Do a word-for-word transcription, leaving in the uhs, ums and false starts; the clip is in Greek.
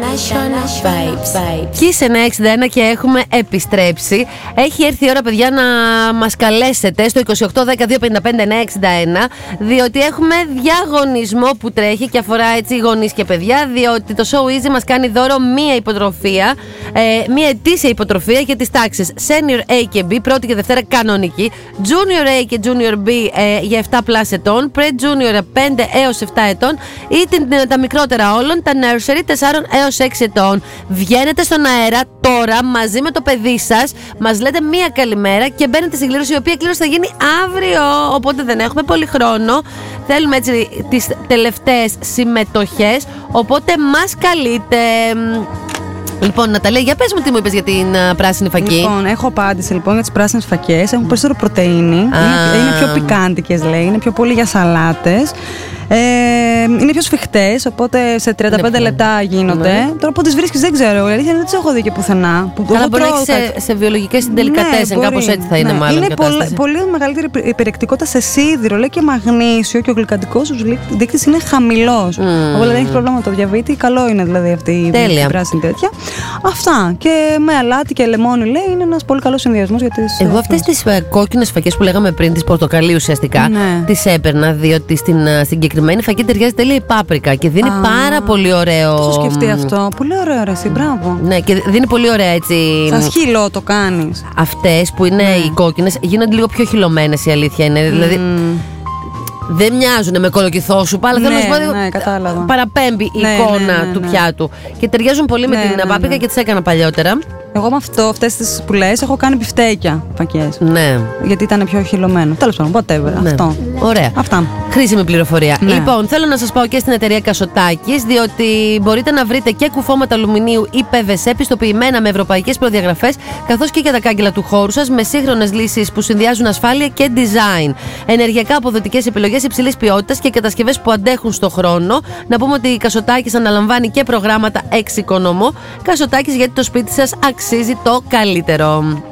International Vibes. Kiss εννιακόσια εξήντα ένα και έχουμε επιστρέψει. Έχει έρθει η ώρα, παιδιά, να μας καλέσετε στο είκοσι οκτώ δέκα δύο πενήντα πέντε εννιακόσια εξήντα ένα, διότι έχουμε διαγωνισμό που τρέχει και αφορά έτσι γονείς και παιδιά, διότι το Show Easy μας κάνει δώρο μία υποτροφία, ε, μία ετήσια υποτροφία για τις τάξεις Senior A και B, πρώτη και δευτέρα κανονική, Junior A και Junior B ε, για επτά πλας ετών, Pre-Junior πέντε έως επτά ετών ή την, τα μικρότερα όλων, τα Nursery τέσσερα έως έξι ετών. Βγαίνετε στον αέρα τώρα μαζί με το παιδί σας, μας λέτε μία καλημέρα και μπαίνετε στην κλήρωση, η οποία κλήρωση θα γίνει αύριο, οπότε δεν έχουμε πολύ χρόνο. Θέλουμε έτσι τις τελευταίες συμμετοχές, οπότε μας καλείτε. Λοιπόν, Ναταλία, για πες μου τι μου είπες για την uh, πράσινη φακή. Λοιπόν, έχω απάντηση λοιπόν για τις πράσινες φακές. Έχουν περισσότερο πρωτεΐνη. Είναι, είναι πιο πικάντικες, λέει. Είναι πιο πολύ για σαλάτες. Ε, είναι πιο σφιχτές, οπότε σε τριάντα πέντε πιο... λεπτά γίνονται. Ναι. Τώρα που τις βρίσκεις δεν ξέρω. Η αλήθεια είναι ότι τις έχω δει και πουθενά. Που Καλά, μπορεί να έχει σε, σε βιολογικές συντελικατέσεν, ναι, κάπως έτσι θα είναι, ναι, μάλλον. Είναι πολύ, πολύ μεγαλύτερη περιεκτικότητα σε σίδηρο, λέει, και μαγνήσιο, και ο γλυκαντικός τους δείκτης είναι χαμηλός. Mm. Οπότε δεν έχει πρόβλημα με το διαβήτη. Καλό είναι δηλαδή αυτή η πράσινη τέτοια. Αυτά. Και με αλάτι και λεμόνι, λέει, είναι ένας πολύ καλός συνδυασμός για τις. Εγώ αυτές τις κόκκινες φακές που λέγαμε πριν, τις πορτοκαλί ουσιαστικά, ναι, τις έπαιρνα, διότι στην συγκεκριμένη φακή ταιριάζει τέλεια η πάπρικα και δίνει Α, πάρα πολύ ωραίο. Το έχω σκεφτεί αυτό. Πολύ ωραίο, ρε, εσύ, μπράβο. Ναι, και δίνει πολύ ωραία έτσι. Σαν χυλό το κάνεις. Αυτές που είναι, ναι, οι κόκκινες γίνονται λίγο πιο χυλωμένες, η αλήθεια είναι. Mm. Δηλαδή. Δεν μοιάζουν με κολοκυθόσουπα, αλλά, ναι, θέλω να σου πω, ναι, κατάλαβα, παραπέμπει η, ναι, εικόνα, ναι, ναι, ναι, του πιάτου. Και ταιριάζουν πολύ, ναι, με την, ναι, πάπρικα, ναι, και τις έκανα παλιότερα. Εγώ με αυτό, αυτές τις που λες, έχω κάνει μπιφτέκια φακές. Ναι. Γιατί ήταν πιο χυλωμένο. Τέλος πάντων, whatever. Ναι. Αυτό. Ωραία. Αυτά. Χρήσιμη πληροφορία. Ναι. Λοιπόν, θέλω να σας πάω και στην εταιρεία Κασοτάκης, διότι μπορείτε να βρείτε και κουφώματα αλουμινίου ή πι βι σι πιστοποιημένα με ευρωπαϊκές προδιαγραφές, καθώς και για τα κάγκελα του χώρου σας, με σύγχρονες λύσεις που συνδυάζουν ασφάλεια και design. Ενεργειακά αποδοτικές επιλογές υψηλής ποιότητας και κατασκευές που αντέχουν στο χρόνο. Να πούμε ότι η Κασοτάκης αναλαμβάνει και προγράμματα εξοικονομώ. Κασοτάκης, γιατί το σπίτι σας αξίζει το καλύτερο.